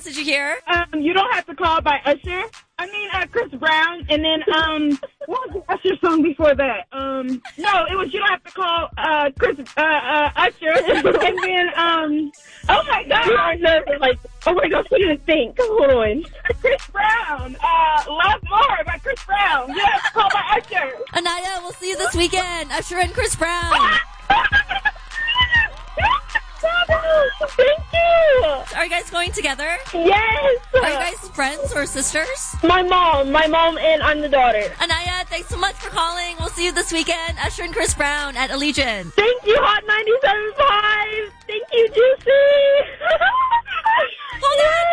else did you hear? You Don't Have to Call by Usher. Chris Brown. And then, what was the Usher song before that? No, it was You Don't Have to Call, Usher. And then, oh my God. You are nervous, like, oh my gosh, what do you think? Hold on. Chris Brown. Love More by Chris Brown. Yes, called by Usher. Anaya, we'll see you this weekend. Usher and Chris Brown. Thank you. Are you guys going together? Yes. Are you guys friends or sisters? My mom, and I'm the daughter. Anaya, thanks so much for calling. We'll see you this weekend. Usher and Chris Brown at Allegiant. Thank you, Hot 97.5. Thank you, Juicy. Hold on.